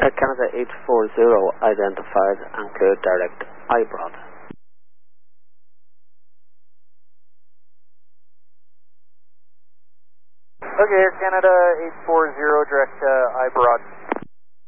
Canada 840 identified and cleared direct iBroad. Okay, Air Canada 840 direct iBroad.